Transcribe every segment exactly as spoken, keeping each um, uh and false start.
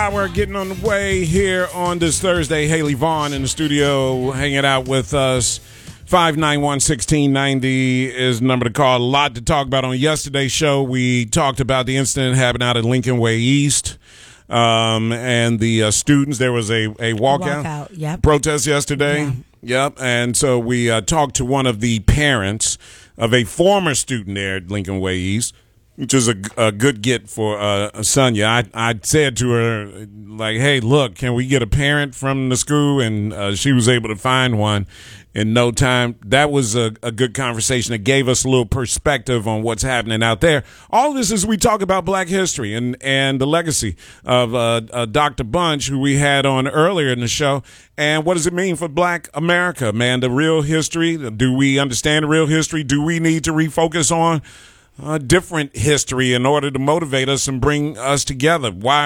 We're getting on the way here on this Thursday. Haley Vaughn in the studio hanging out with us. five nine one, one six nine zero is the number to call. A lot to talk about on yesterday's show. We talked about the incident happening out at Lincoln Way East um, and the uh, students. There was a, a walkout, walkout yep. protest yesterday. Yeah. Yep. And so we uh, talked to one of the parents of a former student there at Lincoln Way East, which is a, a good get for uh, Sonia. I, I said to her, like, hey, look, can we get a parent from the school? And uh, she was able to find one in no time. That was a, a good conversation. It gave us a little perspective on what's happening out there. All this is we talk about Black history and, and the legacy of uh, uh, Doctor Bunch, who we had on earlier in the show. And what does it mean for Black America, man? The real history. Do we understand the real history? Do we need to refocus on a different history in order to motivate us and bring us together? Why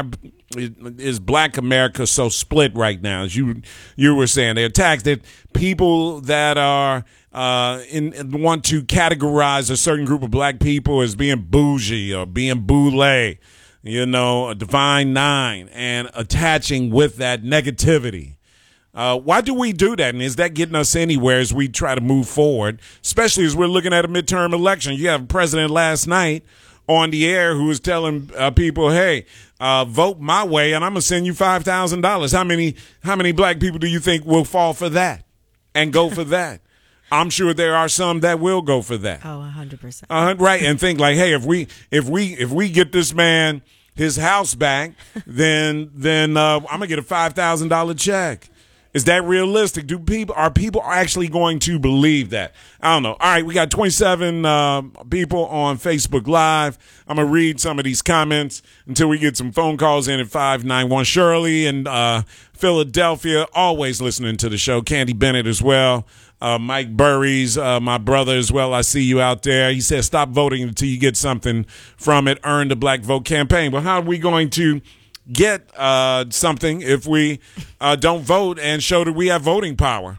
is Black America so split right now? As you you were saying, they're attacked at people that are uh, in, in want to categorize a certain group of Black people as being bougie or being boule, you know, a divine nine, and attaching with that negativity. Uh, why do we do that? And is that getting us anywhere as we try to move forward, especially as we're looking at a midterm election? You have a president last night on the air who was telling uh, people, hey, uh, vote my way and I'm going to send you five thousand dollars. How many, how many Black people do you think will fall for that and go for that? I'm sure there are some that will go for that. Oh, one hundred percent. Uh, right. And think like, hey, if we, if we, if we get this man his house back, then, then uh, I'm going to get a five thousand dollars check. Is that realistic? Do people are people actually going to believe that? I don't know. All right, we got twenty-seven uh, people on Facebook Live. I'm gonna read some of these comments until we get some phone calls in at five nine one. Shirley in uh, Philadelphia, always listening to the show. Candy Bennett as well. Uh, Mike Burries, uh, my brother as well. I see you out there. He says, "Stop voting until you get something from it. Earn the Black Vote campaign." Well, how are we going to get uh, something if we uh, don't vote and show that we have voting power?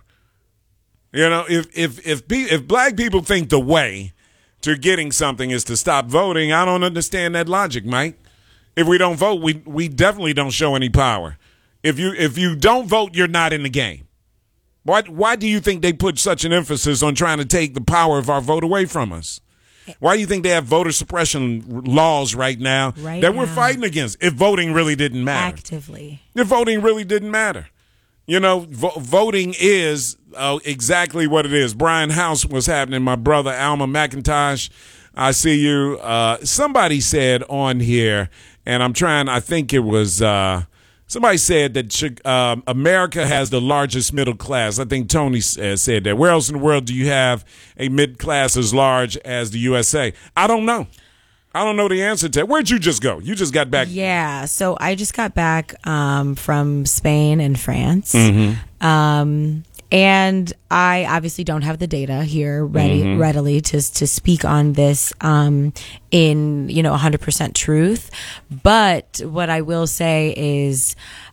You know, if if if if Black people think the way to getting something is to stop voting, I don't understand that logic, Mike. If we don't vote, we we definitely don't show any power. If you if you don't vote, you're not in the game. Why why do you think they put such an emphasis on trying to take the power of our vote away from us? Why do you think they have voter suppression laws right now right that now. we're fighting against if voting really didn't matter? Actively. If voting really didn't matter. You know, vo- voting is uh, exactly what it is. Brian House was happening. My brother, Alma McIntosh, I see you. Uh, somebody said on here, and I'm trying, I think it was, uh, somebody said that uh, America has the largest middle class. I think Tony uh, said that. Where else in the world do you have a mid class as large as the U S A? I don't know. I don't know the answer to that. Where'd you just go? You just got back. Yeah, so I just got back um, from Spain and France. Mm-hmm. Um, and I obviously don't have the data here ready Mm-hmm. readily to to speak on this um, in, you know, one hundred percent truth. But what I will say is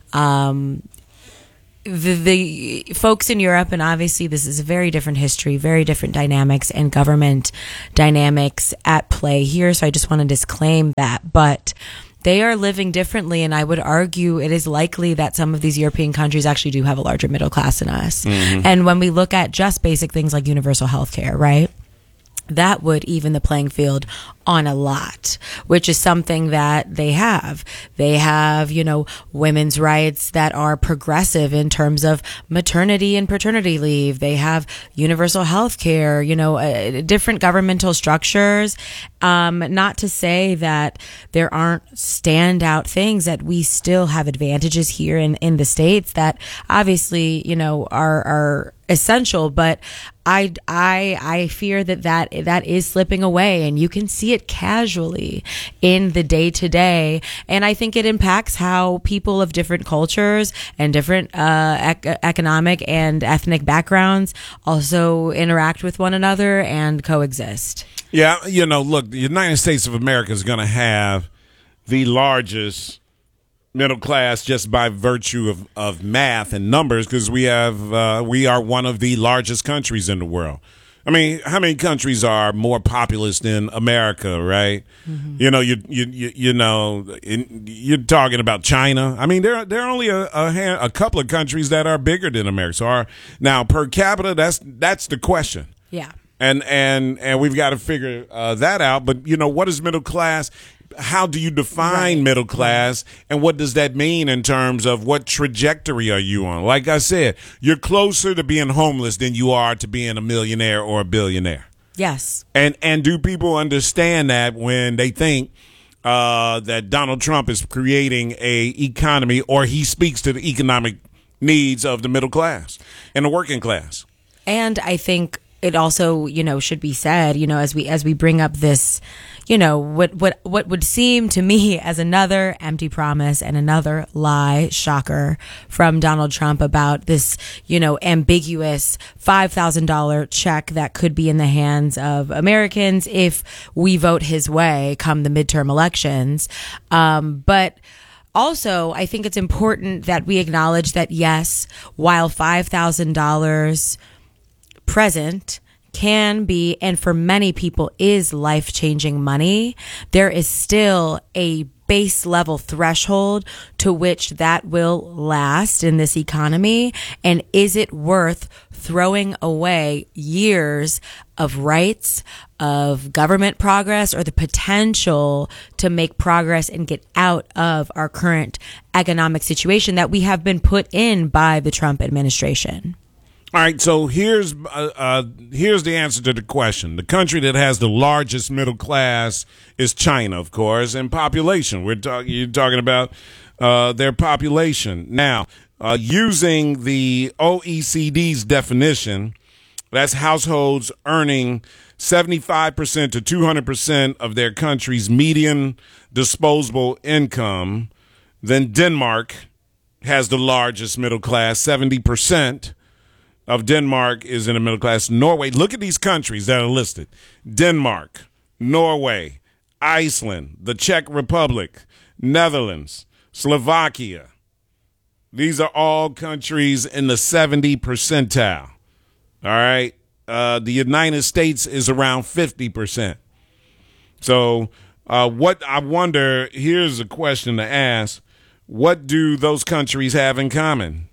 um, the, the folks in Europe, and obviously this is a very different history, very different dynamics and government dynamics at play here. So I just want to disclaim that. But they are living differently, and I would argue it is likely that some of these European countries actually do have a larger middle class than us. Mm-hmm. And when we look at just basic things like universal health care, right, that would even the playing field on a lot, which is something that they have. They have, you know, women's rights that are progressive in terms of maternity and paternity leave. They have universal health care, you know, uh, different governmental structures. Um, not to say that there aren't standout things, that we still have advantages here in, in the States that obviously, you know, are, are essential, but I, I, I fear that, that that is slipping away, and you can see it casually in the day to day. And I think it impacts how people of different cultures and different uh, ec- economic and ethnic backgrounds also interact with one another and coexist. Yeah, you know, look, the United States of America is going to have the largest middle class just by virtue of, of math and numbers, because we have uh, we are one of the largest countries in the world. I mean, how many countries are more populous than America, right? Mm-hmm. You know, you you you, you know, in, you're talking about China. I mean, there there are only a a, hand, a couple of countries that are bigger than America. So are, now per capita, that's that's the question. Yeah. And and and we've got to figure uh, that out. But you know, what is middle class? How do you define right. middle class, and what does that mean in terms of what trajectory are you on? Like I said, you're closer to being homeless than you are to being a millionaire or a billionaire. Yes. And and do people understand that when they think uh, that Donald Trump is creating a economy, or he speaks to the economic needs of the middle class and the working class? And I think it also, you know, should be said, you know, as we as we bring up this, you know, what what what would seem to me as another empty promise and another lie, shocker, from Donald Trump about this, you know, ambiguous five thousand dollars check that could be in the hands of Americans if we vote his way come the midterm elections. Um, but also, I think it's important that we acknowledge that, yes, while five thousand dollars present can be, and for many people is, life-changing money, there is still a base level threshold to which that will last in this economy. And is it worth throwing away years of rights, of government progress, or the potential to make progress and get out of our current economic situation that we have been put in by the Trump administration? All right, so here's uh, uh, here's the answer to the question. The country that has the largest middle class is China, of course, and population. We're talking you're talking about uh, their population. Now, uh, using the O E C D's definition, that's households earning seventy-five percent to two hundred percent of their country's median disposable income. Then Denmark has the largest middle class, seventy percent. Of Denmark is in the middle class. Norway, look at these countries that are listed. Denmark, Norway, Iceland, the Czech Republic, Netherlands, Slovakia. These are all countries in the seventy percentile. All right. Uh, the United States is around fifty percent. So uh, what I wonder, here's a question to ask. What do those countries have in common?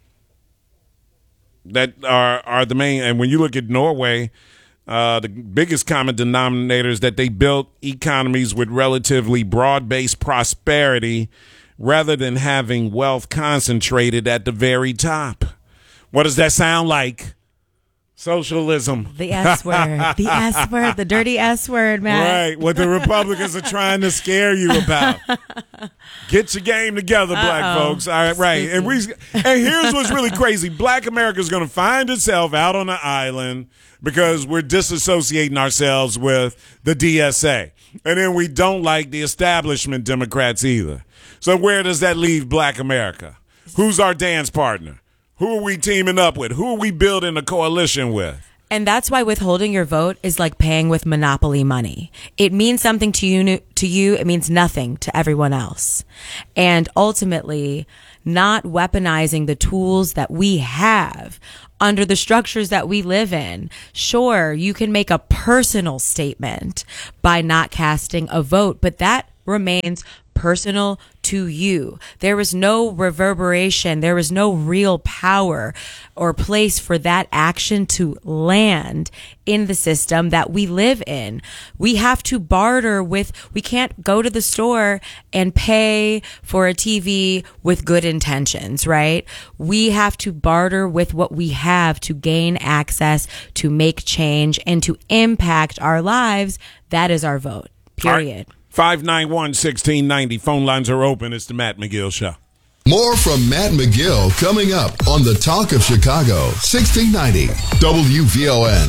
That are are the main, and when you look at Norway, uh, the biggest common denominator is that they built economies with relatively broad-based prosperity rather than having wealth concentrated at the very top. What does that sound like? Socialism. The S word. The S word. The dirty S word, man. Right. What the Republicans are trying to scare you about. Get your game together, black Uh-oh. folks. All right, right. And we and here's what's really crazy. Black America is going to find itself out on an island because we're disassociating ourselves with the D S A. And then we don't like the establishment Democrats either. So where does that leave Black America? Who's our dance partner? Who are we teaming up with? Who are we building a coalition with? And that's why withholding your vote is like paying with monopoly money. It means something to you, to you. It means nothing to everyone else. And ultimately, not weaponizing the tools that we have under the structures that we live in. Sure, you can make a personal statement by not casting a vote, but that remains personal to you. There is no reverberation. There is no real power or place for that action to land in the system that we live in. We have to barter with, we can't go to the store and pay for a T V with good intentions, right? We have to barter with what we have to gain access, to make change, and to impact our lives. That is our vote, period. five nine one, one six nine zero. Phone lines are open. It's the Matt McGill Show. More from Matt McGill coming up on the Talk of Chicago, sixteen ninety W V O N.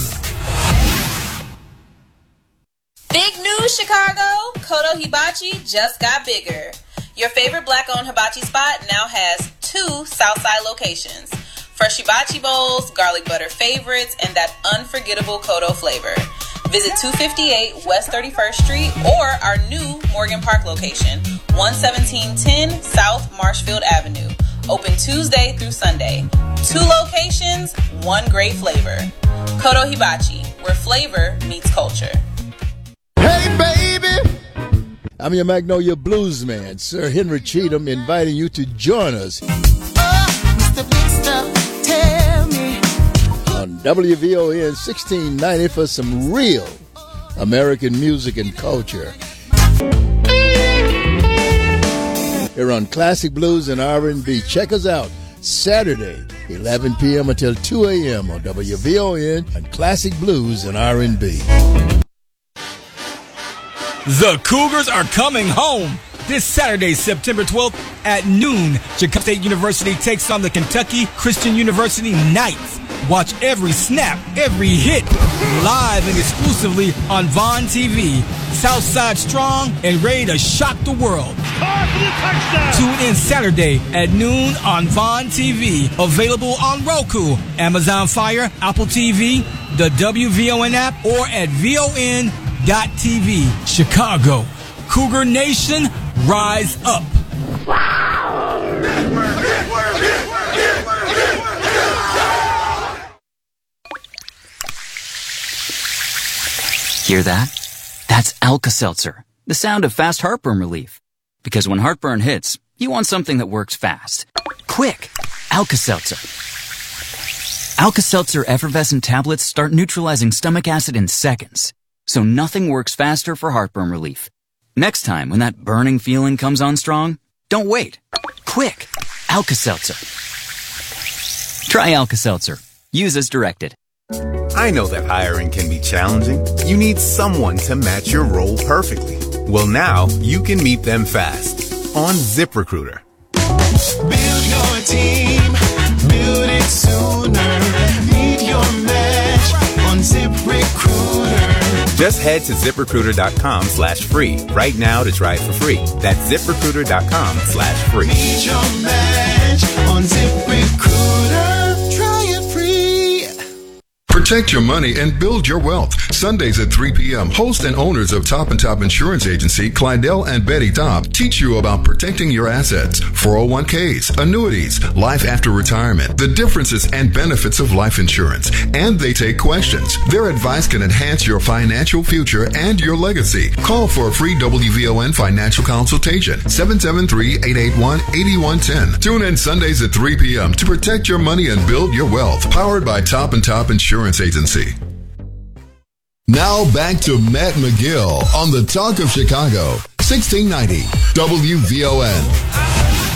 Big news, Chicago! Kodo Hibachi just got bigger. Your favorite black-owned hibachi spot now has two Southside locations. Fresh hibachi bowls, garlic butter favorites, and that unforgettable Kodo flavor. Visit two fifty-eight West thirty-first Street or our new Morgan Park location, one seventeen ten South Marshfield Avenue. Open Tuesday through Sunday. Two locations, one great flavor. Kodo Hibachi, where flavor meets culture. Hey, baby! I'm your Magnolia Blues man, Sir Henry Cheatham, inviting you to join us Oh, Mister Big Stuff, tell me. on W V O N sixteen ninety for some real American music and culture. Here on Classic Blues and R and B. Check us out Saturday, eleven p.m. until two a.m. on W V O N and Classic Blues and R and B. The Cougars are coming home this Saturday, September twelfth at noon. Chicago State University takes on the Kentucky Christian University Knights. Watch every snap, every hit, live and exclusively on Vaughn T V. Southside strong and ready to shock the world. Tune in Saturday at noon on Vaughn T V. Available on Roku, Amazon Fire, Apple T V, the W V O N app, or at V O N dot T V. Chicago, Cougar Nation, rise up. Hear that? That's Alka-Seltzer, the sound of fast heartburn relief. Because when heartburn hits, you want something that works fast. Quick! Alka-Seltzer. Alka-Seltzer effervescent tablets start neutralizing stomach acid in seconds. So nothing works faster for heartburn relief. Next time when that burning feeling comes on strong, don't wait. Quick! Alka-Seltzer. Try Alka-Seltzer. Use as directed. I know that hiring can be challenging. You need someone to match your role perfectly. Well, now you can meet them fast on ZipRecruiter. Build your team, build it sooner. Meet your match on ZipRecruiter. Just head to ZipRecruiter.com slash free right now to try it for free. That's ZipRecruiter.com slash free. Meet your match on ZipRecruiter. Try it free. Protect your money and build your wealth. Sundays at three p.m. Host and owners of Top and Top Insurance Agency, Clydell and Betty Top, teach you about protecting your assets, four oh one k's, annuities, life after retirement, the differences and benefits of life insurance, and they take questions. Their advice can enhance your financial future and your legacy. Call for a free W V O N financial consultation, seven seven three, eight eight one, eight one one zero. Tune in Sundays at three p.m. to protect your money and build your wealth. Powered by Top and Top Insurance Agency. Now back to Matt McGill on the Talk of Chicago, sixteen ninety W V O N.